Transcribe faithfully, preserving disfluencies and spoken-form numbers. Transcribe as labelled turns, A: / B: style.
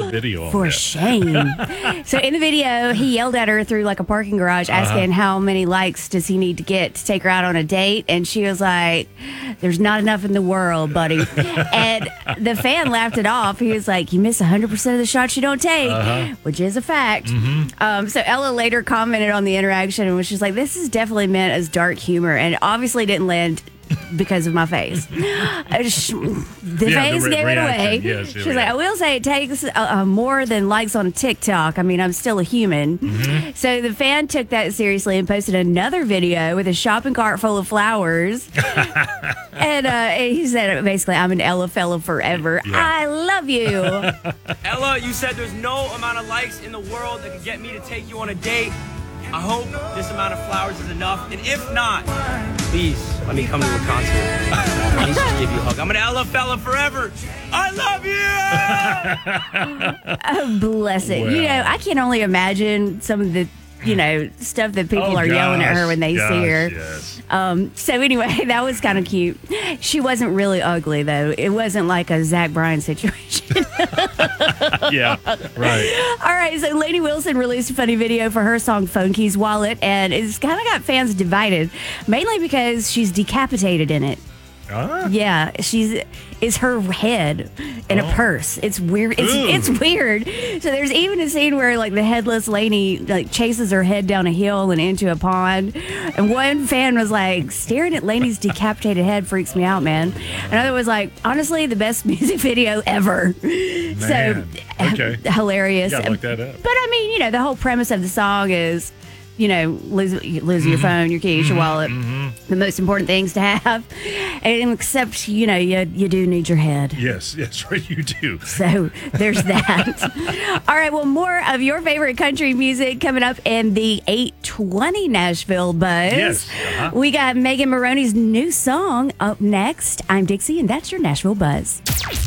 A: the video.
B: For shame. So in the video, he yelled at her through like a parking garage, asking uh-huh. how many likes does he need to get to take her out on a date. And she was like, there's not enough in the world, buddy. And the fan laughed it off. He was like, you miss one hundred percent of the shots you don't take, uh-huh. which is a fact. Mm-hmm. Um, so Ella later commented on the interaction and was just like, this is definitely meant as dark humor, and obviously didn't land because of my face. the
A: yeah,
B: face
A: the re-
B: gave it away.
A: Yes,
B: she was like, I will say it takes uh, uh, more than likes on TikTok. I mean, I'm still a human. Mm-hmm. So the fan took that seriously and posted another video with a shopping cart full of flowers. and uh, he said, basically, I'm an Ella fella forever. Yeah. I love you.
C: Ella, you said there's no amount of likes in the world that can get me to take you on a date. I hope this amount of flowers is enough, and if not, please let me come to a concert. At least just give you a hug. I'm an Ella fella forever. I love you.
B: Oh, bless it. Well. You know, I can only imagine some of the, you know, stuff that people
A: oh,
B: are
A: gosh,
B: yelling at her when they
A: gosh,
B: see her.
A: Yes.
B: Um, so anyway, that was kind of cute. She wasn't really ugly, though. It wasn't like a Zach Bryan situation.
A: Yeah, right.
B: All right, so Lainey Wilson released a funny video for her song Phone Keys Wallet, and it's kind of got fans divided, mainly because she's decapitated in it.
A: Ah.
B: Yeah, she's is her head in
A: oh.
B: a purse. It's weird. It's
A: Ooh.
B: it's weird. So there's even a scene where like the headless Lainey like chases her head down a hill and into a pond. And one fan was like, staring at Lainey's decapitated head freaks me out, man. Another was like, honestly, the best music video ever.
A: Man.
B: So
A: okay.
B: hilarious.
A: Gotta look that up.
B: But I mean, you know, the whole premise of the song is, you know, lose, lose mm-hmm. your phone, your keys, your wallet, mm-hmm. the most important things to have. And except, you know, you, you do need your head.
A: Yes, yes, right, you do.
B: So there's that. All right, well, more of your favorite country music coming up in the eight twenty Nashville Buzz.
A: Yes. Uh-huh.
B: We got Megan Maroney's new song up next. I'm Dixie, and that's your Nashville Buzz.